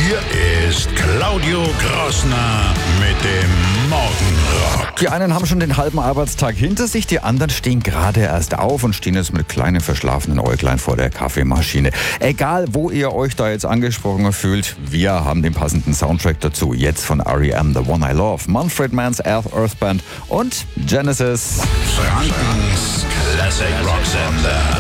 Hier ist Claudio Grossner mit dem Morgenrock. Die einen haben schon den halben Arbeitstag hinter sich, die anderen stehen gerade erst auf und stehen jetzt mit kleinen verschlafenen Äuglein vor der Kaffeemaschine. Egal, wo ihr euch da jetzt angesprochen fühlt, wir haben den passenden Soundtrack dazu. Jetzt von R.E.M., The One I Love, Manfred Mann's Earth Band und Genesis. Frankens Classic Rock Sender.